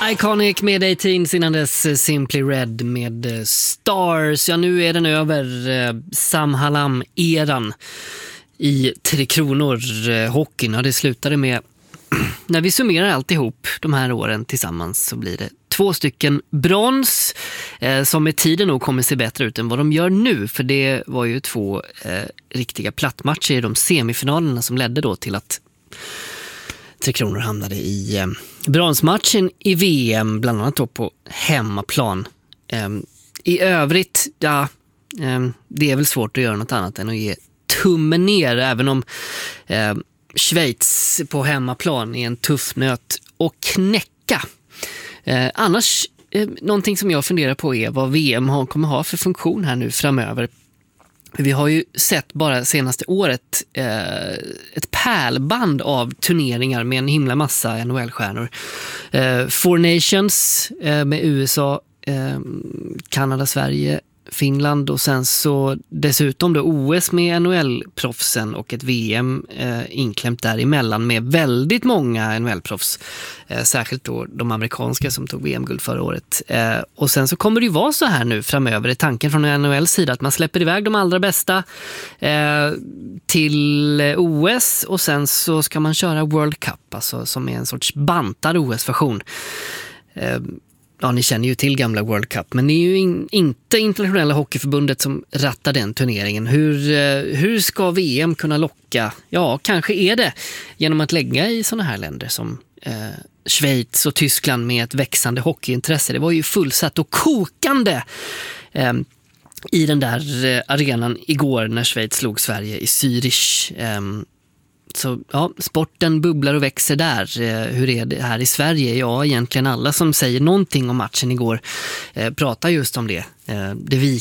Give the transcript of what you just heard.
Iconic med 18, innan dess Simply Red med Stars. Ja, nu är den över, Sam Hallam-eran i Tre Kronor hockeyn. Ja, det slutade med, när vi summerar alltihop de här åren tillsammans, så blir det 2 stycken brons som med tiden nog kommer se bättre ut än vad de gör nu. För det var ju 2 riktiga plattmatcher i de semifinalerna som ledde då till att Tre Kronor hamnade i bronsmatchen i VM, bland annat då på hemmaplan. I övrigt, ja, det är väl svårt att göra något annat än att ge tummen ner, även om Schweiz på hemmaplan är en tuff nöt att knäcka. Annars, någonting som jag funderar på är vad VM kommer ha för funktion här nu framöver. Vi har ju sett bara senaste året ett pärlband av turneringar med en himla massa NHL-stjärnor. Four Nations med USA, Kanada, Sverige, Finland, och sen så dessutom då OS med NHL-proffsen och ett VM inklämt däremellan med väldigt många NHL-proffs, särskilt då de amerikanska som tog VM-guld förra året. Och sen så kommer det ju vara så här nu framöver, är tanken från NHLs sida att man släpper iväg de allra bästa till OS, och sen så ska man köra World Cup, alltså som är en sorts bantad OS-version. Ja, ni känner ju till gamla World Cup, men det är ju inte internationella hockeyförbundet som rattar den turneringen. Hur ska VM kunna locka? Ja, kanske är det genom att lägga i såna här länder som Schweiz och Tyskland med ett växande hockeyintresse. Det var ju fullsatt och kokande i den där arenan igår när Schweiz slog Sverige i Zürich. Så ja, sporten bubblar och växer där. Hur är det här i Sverige? Ja, egentligen alla som säger någonting om matchen igår pratar just om det. Det